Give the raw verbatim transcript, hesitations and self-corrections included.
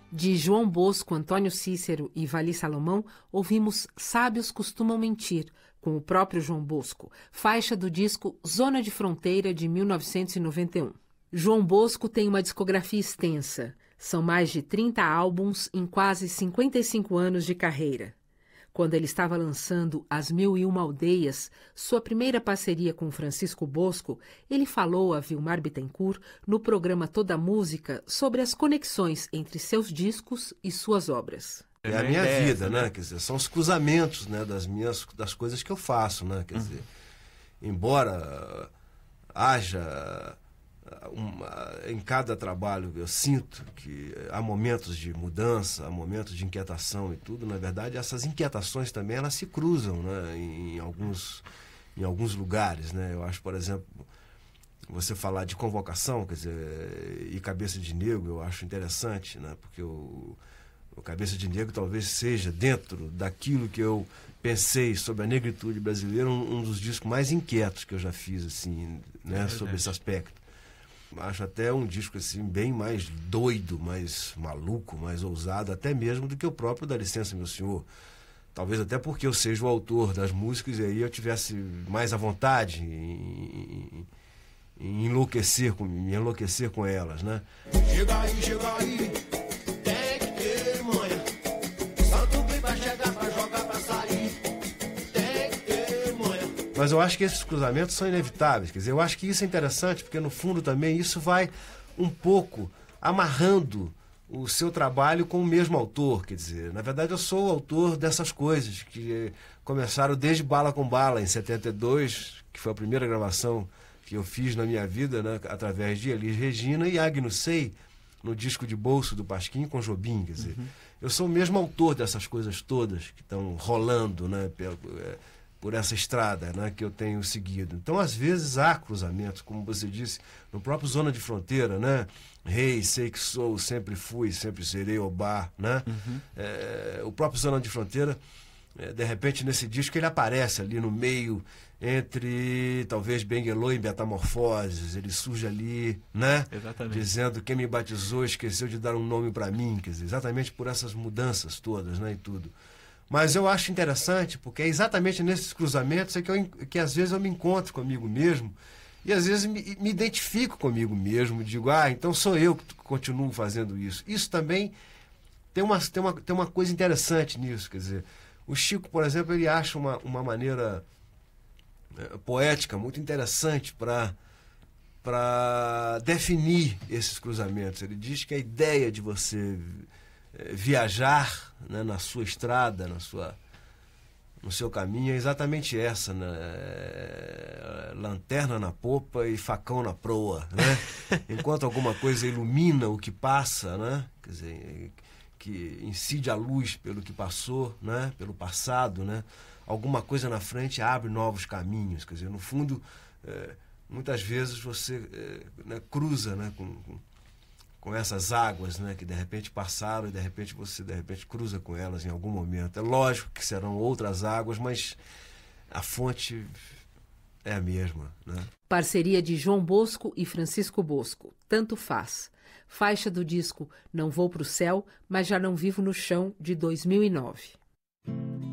De João Bosco, Antônio Cícero e Vali Salomão, ouvimos Sábios Costumam Mentir, com o próprio João Bosco, faixa do disco Zona de Fronteira, de mil novecentos e noventa e um. João Bosco tem uma discografia extensa. São mais de trinta álbuns em quase cinquenta e cinco anos de carreira. Quando ele estava lançando As Mil e Uma Aldeias, sua primeira parceria com Francisco Bosco, ele falou a Vilmar Bittencourt no programa Toda Música sobre as conexões entre seus discos e suas obras. É a minha é vida, né? Quer dizer, são os cruzamentos, né, das minhas, das coisas que eu faço, né? Quer uhum. dizer, embora haja uma, em cada trabalho eu sinto que há momentos de mudança, há momentos de inquietação e tudo, na verdade essas inquietações também elas se cruzam, né, em, em alguns em alguns lugares, né? Eu acho, por exemplo, você falar de Convocação, quer dizer, e Cabeça de Negro, eu acho interessante, né? Porque o, o Cabeça de Negro talvez seja, dentro daquilo que eu pensei sobre a negritude brasileira, um, um dos discos mais inquietos que eu já fiz, assim, né, é sobre esse aspecto. Acho até um disco assim bem mais doido, mais maluco, mais ousado, até mesmo do que o próprio Dá Licença, Meu Senhor. Talvez até porque eu seja o autor das músicas e aí eu tivesse mais à vontade em, em enlouquecer com, em enlouquecer com elas, né? Chega aí, chega aí, tem que ter manha. Santo bem pra chegar, pra jogar, pra sair. Tem que ter manha. Mas eu acho que esses cruzamentos são inevitáveis. Quer dizer, eu acho que isso é interessante, porque no fundo também isso vai um pouco amarrando o seu trabalho com o mesmo autor. Quer dizer, na verdade eu sou o autor dessas coisas que começaram desde Bala com Bala, em setenta e dois, que foi a primeira gravação que eu fiz na minha vida, né, através de Elis Regina, e Agnus Sei, no disco de bolso do Pasquim com Jobim. Quer dizer, uhum. eu sou o mesmo autor dessas coisas todas que estão rolando, né, pelo, é, por essa estrada, né, que eu tenho seguido. Então, às vezes, há cruzamentos, como você disse, no próprio Zona de Fronteira, né? Rei, sei que sou, sempre fui, sempre serei Obá, né? Uhum. É, o próprio Zona de Fronteira, é, de repente, nesse disco, ele aparece ali no meio, entre, talvez, Benguelô e Metamorfoses. Ele surge ali, né? Exatamente. Dizendo, quem me batizou esqueceu de dar um nome para mim, quer dizer, exatamente por essas mudanças todas, né, e tudo. Mas eu acho interessante, porque é exatamente nesses cruzamentos é que, eu, que às vezes eu me encontro comigo mesmo e às vezes me, me identifico comigo mesmo, digo, ah, então sou eu que continuo fazendo isso. Isso também tem uma, tem uma, tem uma coisa interessante nisso, quer dizer, o Chico, por exemplo, ele acha uma, uma maneira é, poética muito interessante para para definir esses cruzamentos. Ele diz que a ideia de você viajar, né, na sua estrada, na sua, no seu caminho, é exatamente essa, né? Lanterna na popa e facão na proa, né? Enquanto alguma coisa ilumina o que passa, né? Quer dizer, que incide a luz pelo que passou, né? Pelo passado, né? Alguma coisa na frente abre novos caminhos. Quer dizer, no fundo, é, muitas vezes você é, né, cruza, né, com, com com essas águas, né, que de repente passaram e de repente você de repente cruza com elas em algum momento. É lógico que serão outras águas, mas a fonte é a mesma, né? Parceria de João Bosco e Francisco Bosco, Tanto Faz. Faixa do disco Não Vou Pro Céu, mas Já Não Vivo no Chão, de dois mil e nove.